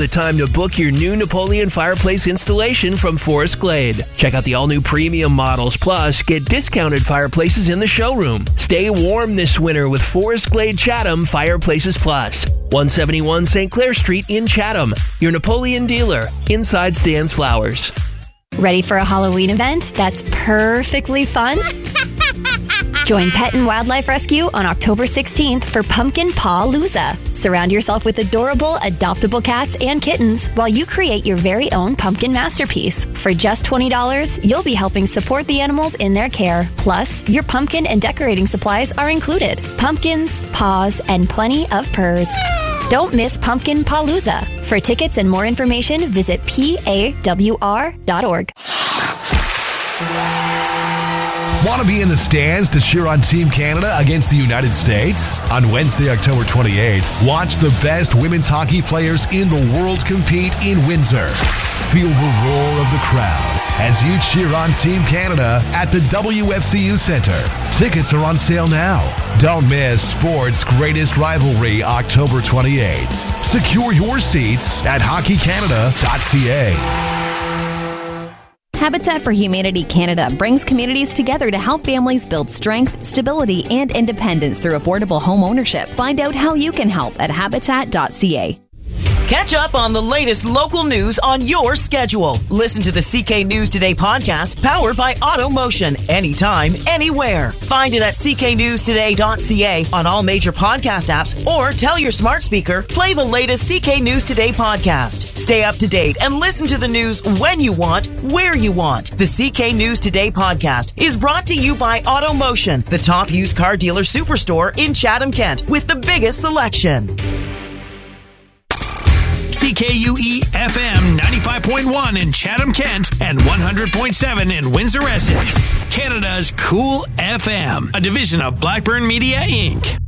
the time to book your new Napoleon fireplace installation from Forest Glade. Check out the all-new premium models, plus get discounted fireplaces in the showroom. Stay warm this winter with Forest Glade Chatham Fireplaces Plus. 171 St. Clair Street in Chatham. Your Napoleon dealer. Inside stands flowers. Ready for a Halloween event that's perfectly fun? Join Pet and Wildlife Rescue on October 16th for Pumpkin Paw-Loozah. Surround yourself with adorable, adoptable cats and kittens while you create your very own pumpkin masterpiece. For just $20, you'll be helping support the animals in their care. Plus, your pumpkin and decorating supplies are included. Pumpkins, paws, and plenty of purrs. Don't miss Pumpkin Paw-Loozah. For tickets and more information, visit pawr.org. Want to be in the stands to cheer on Team Canada against the United States? On Wednesday, October 28th, watch the best women's hockey players in the world compete in Windsor. Feel the roar of the crowd as you cheer on Team Canada at the WFCU Center. Tickets are on sale now. Don't miss sports' greatest rivalry, October 28th. Secure your seats at hockeycanada.ca. Habitat for Humanity Canada brings communities together to help families build strength, stability, and independence through affordable home ownership. Find out how you can help at habitat.ca. Catch up on the latest local news on your schedule. Listen to the CK News Today podcast, powered by AutoMotion, anytime, anywhere. Find it at cknewstoday.ca on all major podcast apps, or tell your smart speaker, play the latest CK News Today podcast. Stay up to date and listen to the news when you want, where you want. The CK News Today podcast is brought to you by AutoMotion, the top used car dealer superstore in Chatham, Kent, with the biggest selection. CKUE FM 95.1 in Chatham, Kent, and 100.7 in Windsor, Essex. Canada's Cool FM, a division of Blackburn Media, Inc.